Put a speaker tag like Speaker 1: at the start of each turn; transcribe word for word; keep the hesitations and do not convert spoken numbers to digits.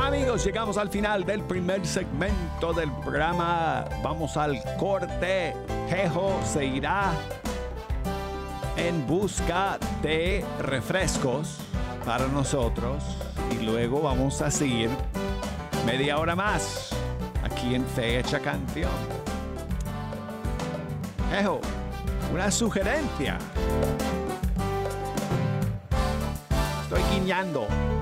Speaker 1: amigos, llegamos al final del primer segmento del programa. Vamos al corte. Jejo se irá en busca de refrescos para nosotros y luego vamos a seguir media hora más aquí en Fecha Canción. Jejo, una sugerencia. Estoy guiñando.